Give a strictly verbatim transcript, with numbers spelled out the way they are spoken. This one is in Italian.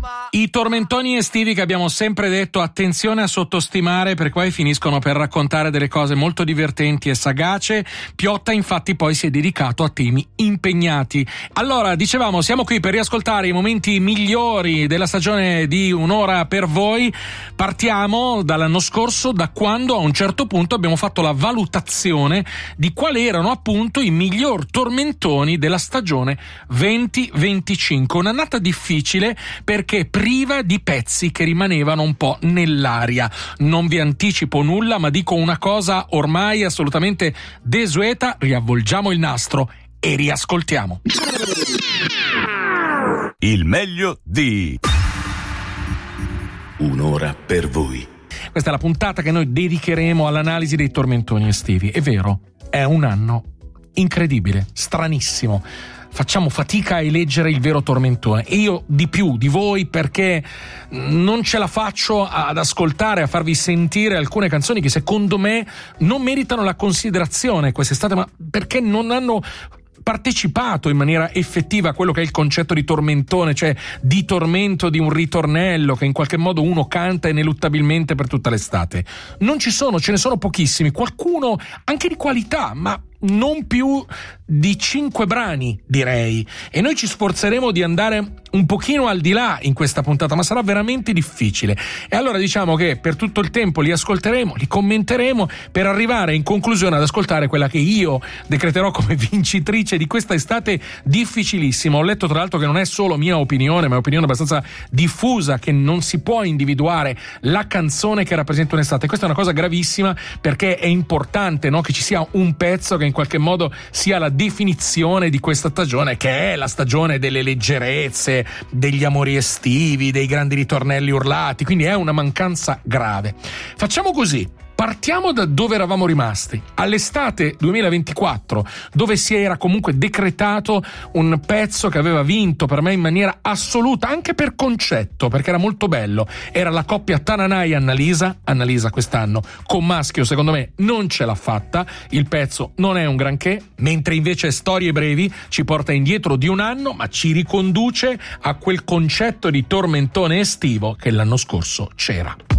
I tormentoni estivi che abbiamo sempre detto attenzione a sottostimare, perché poi finiscono per raccontare delle cose molto divertenti e sagace. Piotta infatti poi si è dedicato a temi impegnati. Allora, dicevamo, siamo qui per riascoltare i momenti migliori della stagione di Un'ora per voi. Partiamo dall'anno scorso, da quando a un certo punto abbiamo fatto la valutazione di quali erano appunto i miglior tormentoni della stagione venti venticinque. Un'annata difficile perché priva di pezzi che rimanevano un po' nell'aria. Non vi anticipo nulla, ma dico una cosa ormai assolutamente desueta: riavvolgiamo il nastro e riascoltiamo. Il meglio di Un'ora per voi. Questa è la puntata che noi dedicheremo all'analisi dei tormentoni estivi. È vero, è un anno incredibile, stranissimo. Facciamo fatica a eleggere il vero tormentone, e io di più di voi, perché non ce la faccio ad ascoltare, a farvi sentire alcune canzoni che secondo me non meritano la considerazione quest'estate, ma perché non hanno partecipato in maniera effettiva a quello che è il concetto di tormentone, cioè di tormento, di un ritornello che in qualche modo uno canta ineluttabilmente per tutta l'estate. Non ci sono, ce ne sono pochissimi, qualcuno anche di qualità, ma non più di cinque brani, direi, e noi ci sforzeremo di andare un pochino al di là in questa puntata, ma sarà veramente difficile. E allora diciamo che per tutto il tempo li ascolteremo, li commenteremo, per arrivare in conclusione ad ascoltare quella che io decreterò come vincitrice di questa estate difficilissima. Ho letto tra l'altro che non è solo mia opinione, ma è opinione abbastanza diffusa, che non si può individuare la canzone che rappresenta un'estate. Questa è una cosa gravissima, perché è importante, no, che ci sia un pezzo che in qualche modo sia la definizione di questa stagione, che è la stagione delle leggerezze, degli amori estivi, dei grandi ritornelli urlati, quindi è una mancanza grave. Facciamo così. Partiamo da dove eravamo rimasti, all'estate duemilaventiquattro, dove si era comunque decretato un pezzo che aveva vinto per me in maniera assoluta, anche per concetto, perché era molto bello. Era la coppia Tananai-Annalisa. Annalisa quest'anno con Maschio secondo me non ce l'ha fatta, il pezzo non è un granché, mentre invece Storie brevi ci porta indietro di un anno, ma ci riconduce a quel concetto di tormentone estivo che l'anno scorso c'era.